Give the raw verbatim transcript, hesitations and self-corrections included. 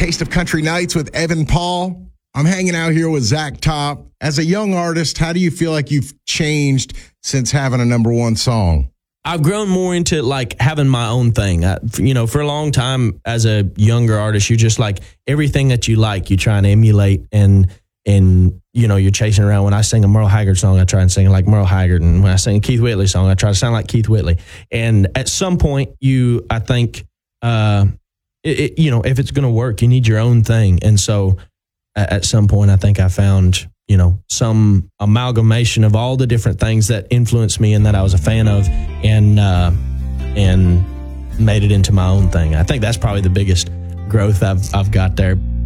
Taste of Country Nights with Evan Paul. I'm hanging out here with Zach Top. As a young artist, how do you feel like you've changed since having a number one song? I've grown more into like having my own thing. I, you know, for a long time as a younger artist, you're just like everything that you like, you try and emulate and, and, you know, you're chasing around. When I sing a Merle Haggard song, I try and sing like Merle Haggard. And when I sing a Keith Whitley song, I try to sound like Keith Whitley. And at some point you, I think, uh, it, it, you know, if it's going to work, you need your own thing. And so at, at some point, I think I found, you know, some amalgamation of all the different things that influenced me and that I was a fan of, and uh, and made it into my own thing. I think that's probably the biggest growth I've I've got there.